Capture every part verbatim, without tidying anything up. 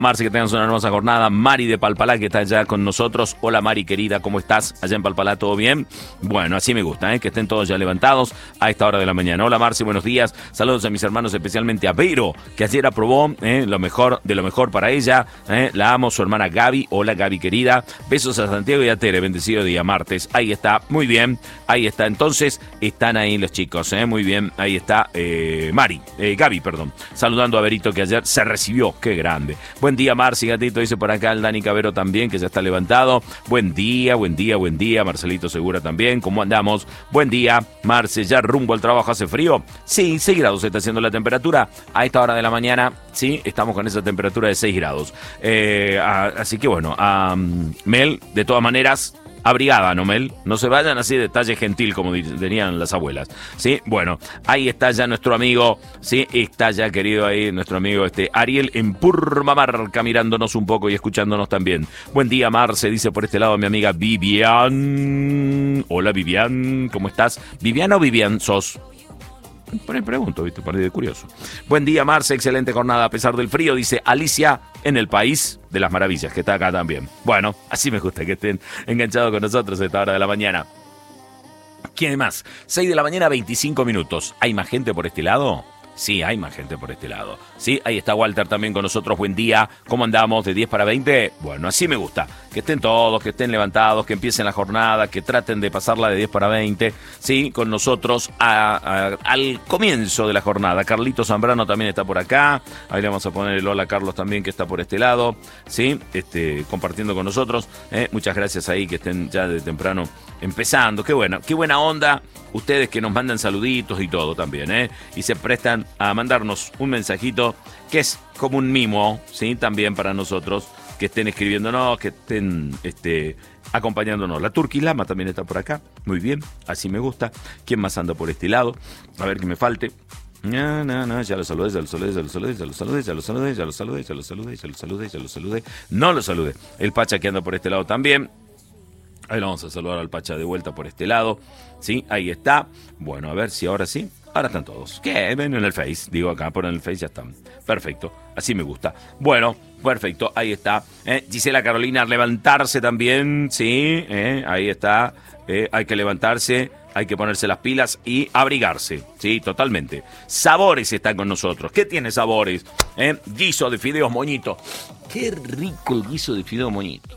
Marce, que tengas una hermosa jornada. Mari de Palpalá, que está allá con nosotros. Hola Mari, querida, ¿cómo estás? Allá en Palpalá, ¿todo bien? Bueno, así me gusta, ¿eh? Que estén todos ya levantados a esta hora de la mañana. Hola Marce, buenos días. Saludos a mis hermanos, especialmente a Vero, que ayer aprobó ¿eh? lo mejor de lo mejor para ella. ¿eh? La amo, su hermana Gaby. Hola Gaby, querida. Besos a Santiago y a Tere, bendecido día martes. Ahí está, muy bien. Ahí está, entonces están ahí los chicos, ¿eh? Muy bien, ahí está eh, Mari, eh, Gaby, perdón. Saludando a Verito, que ayer se recibió. Qué grande. Buen día, Marci, gatito, dice por acá el Dani Cabero también, que ya está levantado. Buen día, buen día, buen día. Marcelito Segura también, ¿cómo andamos? Buen día, Marce, ya rumbo al trabajo. ¿Hace frío? Sí, seis grados está haciendo la temperatura a esta hora de la mañana. Sí, estamos con esa temperatura de seis grados. Eh, a, así que bueno, a um, Mel, de todas maneras, abrigada, ¿no, Mel? No se vayan así de talle gentil, como dirían las abuelas, ¿sí? Bueno, ahí está ya nuestro amigo, ¿sí? Está ya, querido, ahí nuestro amigo este Ariel en Purmamarca, mirándonos un poco y escuchándonos también. Buen día, Marce, dice por este lado mi amiga Vivian. Hola, Vivian, ¿cómo estás? ¿Vivian o Vivian sos? Por ahí pregunto, ¿viste? Por ahí de curioso. Buen día, Marce, excelente jornada a pesar del frío, dice Alicia en el País de las Maravillas, que está acá también. Bueno, así me gusta que estén enganchados con nosotros a esta hora de la mañana. ¿Quién más? seis de la mañana, veinticinco minutos. ¿Hay más gente por este lado? Sí, hay más gente por este lado. Sí, ahí está Walter también con nosotros. Buen día. ¿Cómo andamos? ¿De diez para veinte? Bueno, así me gusta. Que estén todos, que estén levantados, que empiecen la jornada, que traten de pasarla de diez para veinte. Sí, con nosotros a, a, al comienzo de la jornada. Carlito Zambrano también está por acá. Ahí le vamos a poner el hola a Carlos también, que está por este lado. Sí, este, compartiendo con nosotros. Eh, muchas gracias ahí, que estén ya de temprano empezando. Qué buena, qué buena onda. Ustedes que nos mandan saluditos y todo también, ¿eh? Y se prestan a mandarnos un mensajito que es como un mimo, ¿sí? También para nosotros, que estén escribiéndonos, que estén este, acompañándonos. La Turquilama también está por acá. Muy bien, así me gusta. ¿Quién más anda por este lado? A ver que me falte. No, no, no, ya lo saludé, ya lo saludé, ya lo saludé, ya lo saludé, ya lo saludé, ya lo saludé, ya lo saludé, ya lo saludé, ya lo saludé. No lo saludé. El Pacha que anda por este lado también. Ahí lo vamos a saludar al Pacha de vuelta por este lado. Sí, ahí está. Bueno, a ver si ahora sí. Ahora están todos. ¿Qué? Ven en el Face. Digo acá, por en el Face ya están. Perfecto. Así me gusta. Bueno, perfecto. Ahí está. ¿Eh? Gisela Carolina, levantarse también. Sí, ¿eh? Ahí está. ¿Eh? Hay que levantarse. Hay que ponerse las pilas y abrigarse. Sí, totalmente. Sabores está con nosotros. ¿Qué tiene Sabores? ¿Eh? Guiso de fideos moñito. Qué rico el guiso de fideos moñito.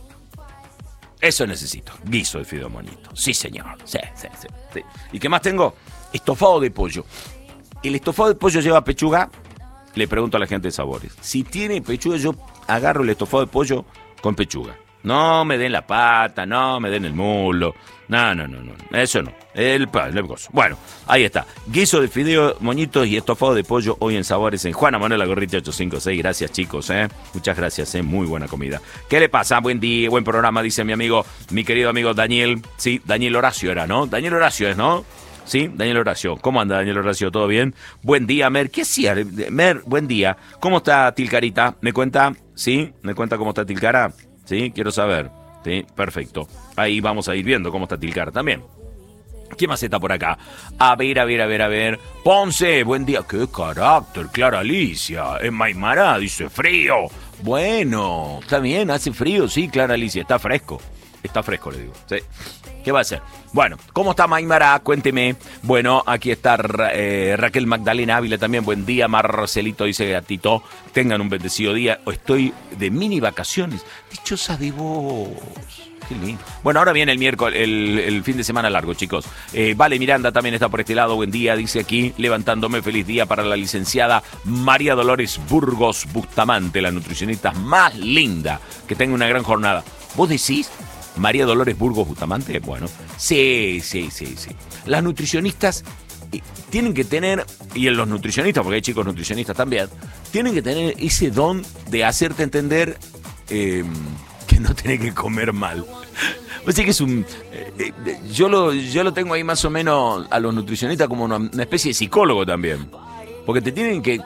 Eso necesito, guiso de fideo moñito. Sí, señor. Sí, sí, sí, sí. ¿Y qué más tengo? Estofado de pollo. ¿El estofado de pollo lleva pechuga? Le pregunto a la gente de Sabores. Si tiene pechuga, yo agarro el estofado de pollo con pechuga. No me den la pata, no me den el muslo. No, no, no, no. Eso no. El pan, el gozo. Bueno, ahí está. Guiso de fideo, moñitos y estofado de pollo hoy en Sabores en Juana Manuela Gorriti ocho cinco seis. Gracias, chicos, ¿eh? Muchas gracias, ¿eh? Muy buena comida. ¿Qué le pasa? Buen día, buen programa, dice mi amigo, mi querido amigo Daniel. Sí, Daniel Horacio era, ¿no? Daniel Horacio es, ¿no? Sí, Daniel Horacio. ¿Cómo anda, Daniel Horacio? ¿Todo bien? Buen día, Mer. ¿Qué hacía? Mer, buen día. ¿Cómo está Tilcarita? ¿Me cuenta? ¿Sí? ¿Me cuenta cómo está Tilcara? Sí, quiero saber. Sí, perfecto. Ahí vamos a ir viendo cómo está Tilcara también. ¿Quién más está por acá? A ver, a ver, a ver, a ver. Ponce, buen día. ¡Qué carácter, Clara Alicia! En Maimará, dice frío. Bueno, está bien, hace frío, sí, Clara Alicia. Está fresco. Está fresco, le digo. Sí. ¿Qué va a hacer? Bueno, ¿cómo está Maimará? Cuénteme. Bueno, aquí está eh, Raquel Magdalena Ávila también. Buen día, Marcelito, dice gatito. Tengan un bendecido día. Estoy de mini vacaciones. Dichosa de vos. Qué lindo. Bueno, ahora viene el miércoles, el, el fin de semana largo, chicos. Eh, vale Miranda también está por este lado. Buen día, dice aquí, levantándome. Feliz día para la licenciada María Dolores Burgos Bustamante, la nutricionista más linda. Que tenga una gran jornada. ¿Vos decís María Dolores Burgos Bustamante? Bueno, sí, sí, sí, sí. Las nutricionistas eh, tienen que tener, y en los nutricionistas, porque hay chicos nutricionistas también, tienen que tener ese don de hacerte entender eh, que no tenés que comer mal. O sea que es un... Eh, eh, yo, lo, yo lo tengo ahí más o menos a los nutricionistas como una, una especie de psicólogo también. Porque te tienen que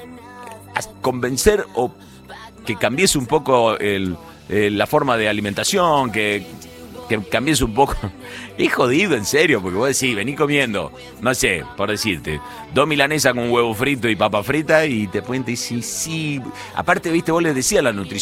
convencer o que cambies un poco el... Eh, la forma de alimentación, que que cambies un poco. Es jodido, en serio, porque vos decís, vení comiendo, no sé, por decirte, dos milanesas con huevo frito y papa frita y te pueden decir, sí, sí. Aparte, viste, vos les decías a la nutrición